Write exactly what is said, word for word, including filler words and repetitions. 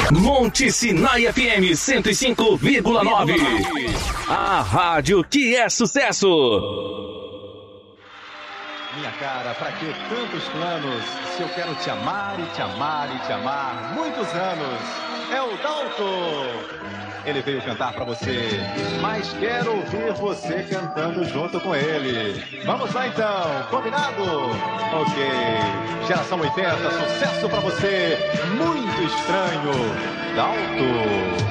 Monte Sinai F M cento e cinco vírgula nove. A rádio que é sucesso. Minha cara, pra que tantos planos? Se eu quero te amar e te amar e te amar muitos anos. É o Dalto. Ele veio cantar pra você, mas quero ouvir você cantando junto com ele. Vamos lá então, combinado? Ok, geração oitenta, sucesso pra você, muito estranho, Dalto.